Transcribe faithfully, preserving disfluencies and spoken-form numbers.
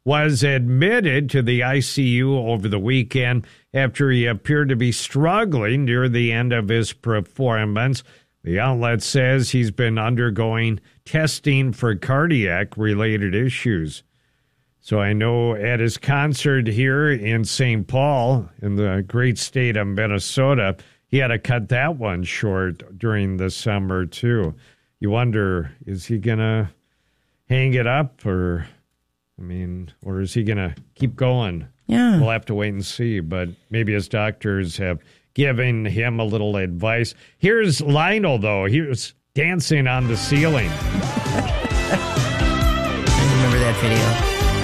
was admitted to the I C U over the weekend after he appeared to be struggling near the end of his performance. The outlet says he's been undergoing testing for cardiac-related issues. So I know at his concert here in Saint Paul, in the great state of Minnesota, he had to cut that one short during the summer, too. You wonder, is he going to hang it up, or, I mean, or is he going to keep going? Yeah. We'll have to wait and see, but maybe his doctors have given him a little advice. Here's Lionel, though. He was dancing on the ceiling. I remember that video.